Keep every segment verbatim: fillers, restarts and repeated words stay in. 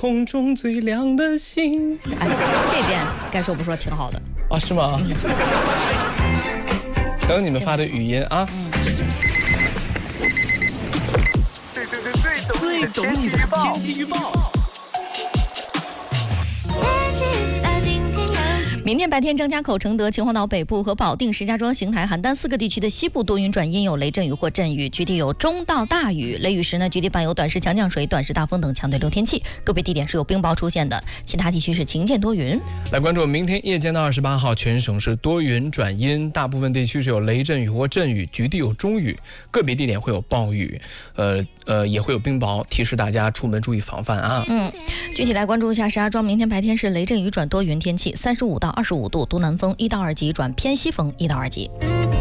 空中最亮的星。 哎，这边该说不说挺好的啊？是吗？等你们发的语音啊。 嗯， 最懂你的天气预报。 明天白天，张家口、承德、秦皇岛北部和保定、石家庄、邢台、邯郸四个地区的西部多云转阴，有雷阵雨或阵雨，局地有中到大雨。雷雨时呢，局地伴有短时强降水、短时大风等强对流天气，个别地点是有冰雹出现的，其他地区是晴间多云。 来关注明天夜间的二十八号，全省是多云转阴，大部分地区是有雷阵雨或阵雨，局地有中雨，个别地点会有暴雨，呃呃也会有冰雹，提示大家出门注意防范啊。 嗯，具体来关注一下石家庄，明天白天是雷阵雨转多云天气，三十五到二十五度，东南风一到二级转偏西风一到二级。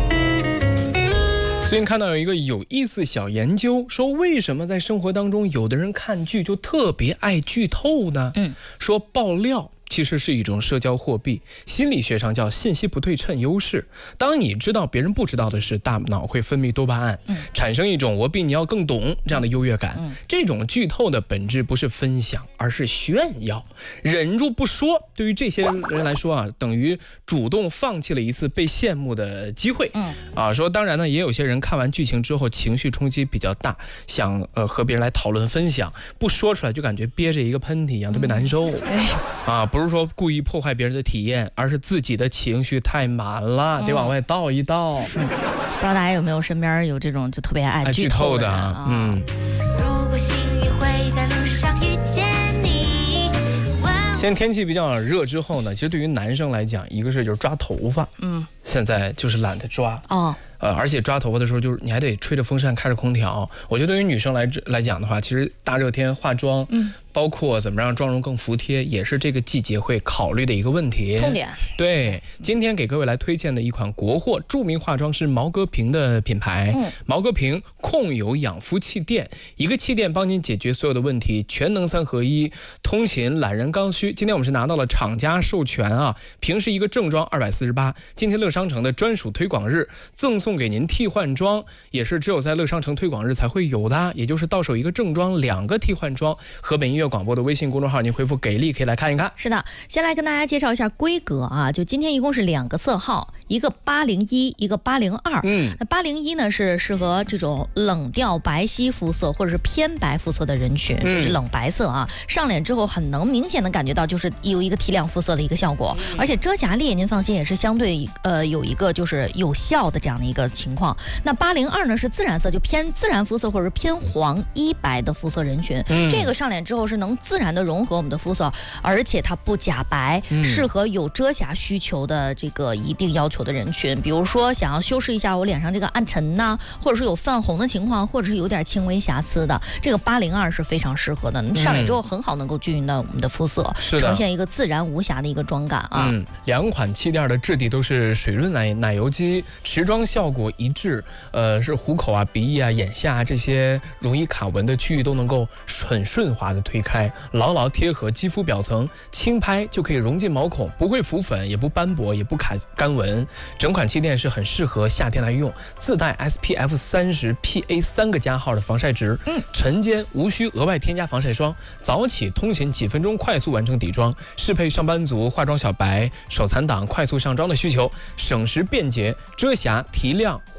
最近看到有一个有意思小研究，说为什么在生活当中有的人看剧就特别爱剧透呢？嗯，说爆料其实是一种社交货币，心理学上叫信息不对称优势。当你知道别人不知道的事，大脑会分泌多巴胺，嗯、产生一种我比你要更懂这样的优越感。嗯、这种剧透的本质不是分享，而是炫耀。忍住不说，对于这些人来说啊，等于主动放弃了一次被羡慕的机会。嗯啊，说当然呢，也有些人看完剧情之后情绪冲击比较大，想呃和别人来讨论分享，不说出来就感觉憋着一个喷嚏一样，特别难受。嗯、啊，不是。不是说故意破坏别人的体验，而是自己的情绪太满了，嗯、得往外倒一倒。嗯、 不知道大家有没有身边有这种就特别爱剧透的人啊？嗯。如果幸运会在路上遇见你。 现在天气比较热之后呢，其实对于男生来讲，一个是就是抓头发，嗯，现在就是懒得抓哦。呃，而且抓头发的时候，就是你还得吹着风扇，开着空调。我觉得对于女生来来讲的话，其实大热天化妆，嗯，包括怎么让妆容更服帖，也是这个季节会考虑的一个问题。 痛点。 对，今天给各位来推荐的一款国货，著名化妆师毛戈平的品牌，嗯、毛戈平控油养肤气垫，一个气垫帮您解决所有的问题，全能三合一，通勤懒人刚需。今天我们是拿到了厂家授权啊，平时一个正装二百四十八，今天乐商城的专属推广日，赠送给您替换装，也是只有在乐商城推广日才会有的，也就是到手一个正装，两个替换装。河北音乐广播的微信公众号，您回复给力可以来看一看。 是的，先来跟大家介绍一下规格啊，就今天一共是两个色号，一个八零一，一个八零二。嗯，那八零一呢是适合这种冷调白皙肤色或者是偏白肤色的人群，就是冷白色啊，上脸之后很能明显的感觉到就是有一个提亮肤色的一个效果，而且遮瑕力您放心也是相对呃有一个就是有效的这样的一个情况。那八零二呢是自然色，就偏自然肤色或者是偏黄一白的肤色人群，嗯、这个上脸之后是能自然的融合我们的肤色，而且它不假白，嗯、适合有遮瑕需求的这个一定要求的人群，比如说想要修饰一下我脸上这个暗沉呐、啊，或者是有泛红的情况，或者是有点轻微瑕疵的，这个八零二是非常适合的，上脸之后很好能够均匀到我们的肤色，嗯、呈现一个自然无瑕的一个妆感啊。 嗯，两款气垫的质地都是水润奶奶油基，持妆效果一致，呃，是虎口啊、鼻翼啊、眼下、啊、这些容易卡纹的区域都能够很顺滑的推开，牢牢贴合肌肤表层，轻拍就可以融进毛孔，不会浮粉，也不斑驳，也不卡干纹。整款气垫是很适合夏天来用，自带 S P F 三十 P A 三个加号的防晒值，嗯，晨间无需额外添加防晒霜，早起通勤几分钟快速完成底妆，适配上班族、化妆小白、手残党快速上妆的需求，省时便捷，遮瑕提亮